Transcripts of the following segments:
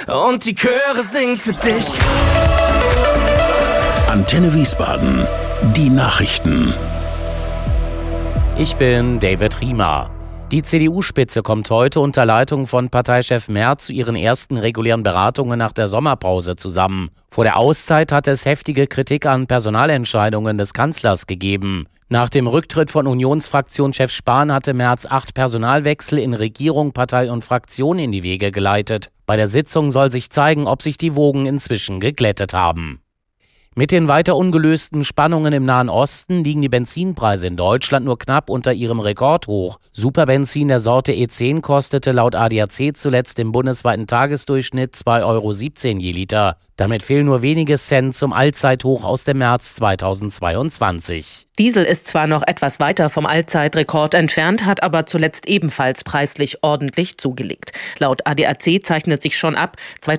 und die Chöre singen für dich. Antenne Wiesbaden, die Nachrichten. Ich bin David Riemer. Die CDU-Spitze kommt heute unter Leitung von Parteichef Merz zu ihren ersten regulären Beratungen nach der Sommerpause zusammen. Vor der Auszeit hat es heftige Kritik an Personalentscheidungen des Kanzlers gegeben. Nach dem Rücktritt von Unionsfraktionschef Spahn hatte Merz 8 Personalwechsel in Regierung, Partei und Fraktion in die Wege geleitet. Bei der Sitzung soll sich zeigen, ob sich die Wogen inzwischen geglättet haben. Mit den weiter ungelösten Spannungen im Nahen Osten liegen die Benzinpreise in Deutschland nur knapp unter ihrem Rekordhoch. Superbenzin der Sorte E10 kostete laut ADAC zuletzt im bundesweiten Tagesdurchschnitt 2,17 € je Liter. Damit fehlen nur wenige Cent zum Allzeithoch aus dem März 2022. Diesel ist zwar noch etwas weiter vom Allzeitrekord entfernt, hat aber zuletzt ebenfalls preislich ordentlich zugelegt. Laut ADAC zeichnet sich schon ab,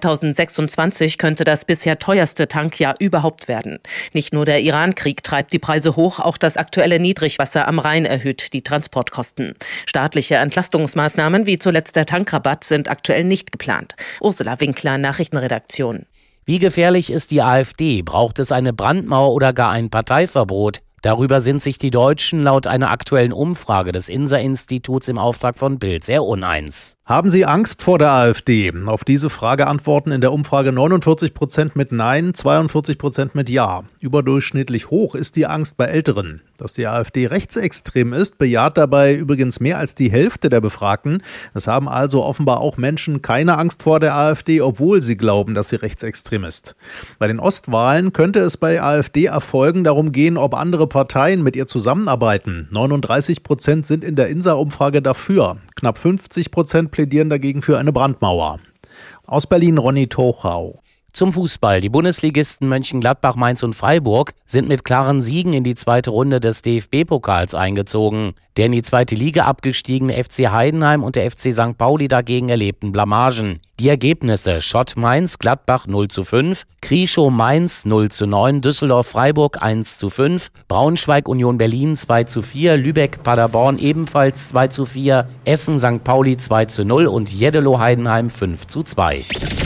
2026 könnte das bisher teuerste Tankjahr überhaupt werden. Nicht nur der Iran-Krieg treibt die Preise hoch, auch das aktuelle Niedrigwasser am Rhein erhöht die Transportkosten. Staatliche Entlastungsmaßnahmen wie zuletzt der Tankrabatt sind aktuell nicht geplant. Ursula Winkler, Nachrichtenredaktion. Wie gefährlich ist die AfD? Braucht es eine Brandmauer oder gar ein Parteiverbot? Darüber sind sich die Deutschen laut einer aktuellen Umfrage des INSA-Instituts im Auftrag von Bild sehr uneins. Haben Sie Angst vor der AfD? Auf diese Frage antworten in der Umfrage 49% mit Nein, 42% mit Ja. Überdurchschnittlich hoch ist die Angst bei Älteren. Dass die AfD rechtsextrem ist, bejaht dabei übrigens mehr als die Hälfte der Befragten. Es haben also offenbar auch Menschen keine Angst vor der AfD, obwohl sie glauben, dass sie rechtsextrem ist. Bei den Ostwahlen könnte es bei AfD-Erfolgen darum gehen, ob andere Parteien mit ihr zusammenarbeiten. 39% sind in der INSA-Umfrage dafür. Knapp 50% plädieren dagegen für eine Brandmauer. Aus Berlin Ronny Tochau. Zum Fußball. Die Bundesligisten Mönchengladbach, Mainz und Freiburg sind mit klaren Siegen in die zweite Runde des DFB-Pokals eingezogen. Der in die zweite Liga abgestiegene FC Heidenheim und der FC St. Pauli dagegen erlebten Blamagen. Die Ergebnisse: Schott Mainz, Gladbach 0:5, Krieschow Mainz 0:9, Düsseldorf Freiburg 1:5, Braunschweig Union Berlin 2:4, Lübeck Paderborn ebenfalls 2:4, Essen St. Pauli 2:0 und Jeddelo Heidenheim 5:2.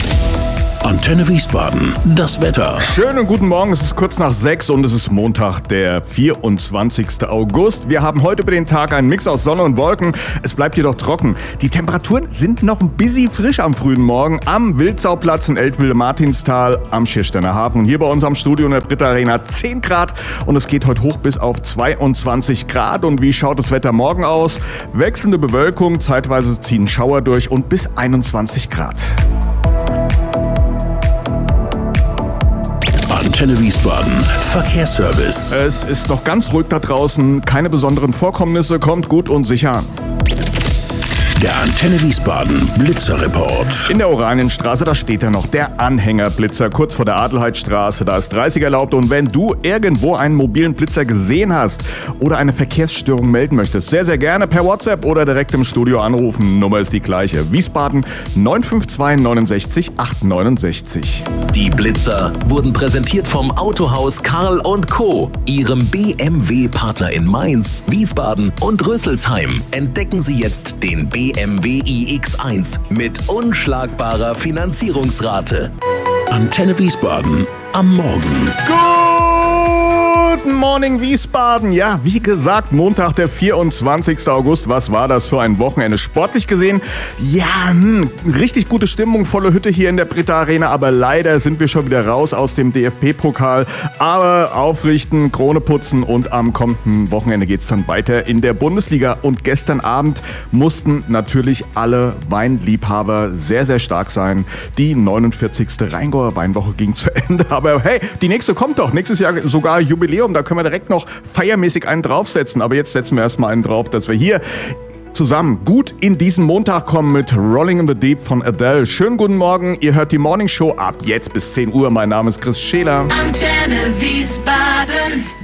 Antenne Wiesbaden, das Wetter. Schönen guten Morgen, es ist kurz nach 6 und es ist Montag, der 24. August. Wir haben heute über den Tag einen Mix aus Sonne und Wolken. Es bleibt jedoch trocken. Die Temperaturen sind noch ein bisschen frisch am frühen Morgen am Wildsauplatz in Eltville-Martinstal am Schirsteiner Hafen. Hier bei uns am Studio in der Britta Arena 10 Grad und es geht heute hoch bis auf 22 Grad. Und wie schaut das Wetter morgen aus? Wechselnde Bewölkung, zeitweise ziehen Schauer durch und bis 21 Grad. Antenne Wiesbaden, Verkehrsservice. Es ist noch ganz ruhig da draußen, keine besonderen Vorkommnisse, kommt gut und sicher an. Der Antenne Wiesbaden Blitzerreport. In der Oranienstraße, da steht ja noch der Anhängerblitzer kurz vor der Adelheidstraße. Da ist 30 erlaubt und wenn du irgendwo einen mobilen Blitzer gesehen hast oder eine Verkehrsstörung melden möchtest, sehr, sehr gerne per WhatsApp oder direkt im Studio anrufen. Nummer ist die gleiche. Wiesbaden 952 69 869. Die Blitzer wurden präsentiert vom Autohaus Karl & Co., Ihrem BMW-Partner in Mainz, Wiesbaden und Rüsselsheim. Entdecken Sie jetzt den BMW iX1 mit unschlagbarer Finanzierungsrate. Antenne Wiesbaden am Morgen. Guten Morning Wiesbaden. Ja, wie gesagt, Montag, der 24. August. Was war das für ein Wochenende? Sportlich gesehen, ja, richtig gute Stimmung, volle Hütte hier in der Britta Arena. Aber leider sind wir schon wieder raus aus dem DFB-Pokal. Aber aufrichten, Krone putzen und am kommenden Wochenende geht's dann weiter in der Bundesliga. Und gestern Abend mussten natürlich alle Weinliebhaber sehr, sehr stark sein. Die 49. Rheingauer Weinwoche ging zu Ende. Aber hey, die nächste kommt doch. Nächstes Jahr sogar Jubiläum. Da können wir direkt noch feiermäßig einen draufsetzen. Aber jetzt setzen wir erstmal einen drauf, dass wir hier zusammen gut in diesen Montag kommen mit Rolling in the Deep von Adele. Schönen guten Morgen. Ihr hört die Morning Show ab jetzt bis 10 Uhr. Mein Name ist Chris Scheler. Antenne Wiesbaden.